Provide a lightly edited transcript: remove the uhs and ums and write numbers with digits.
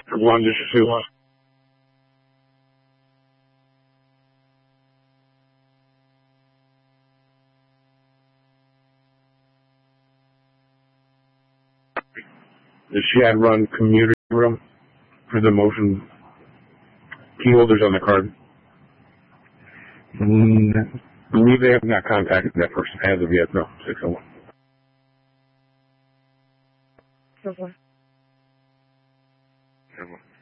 One, this is who? Does she have run community room for the motion key holders on the card? I believe they have not contacted that person as of yet. No, 601. So far.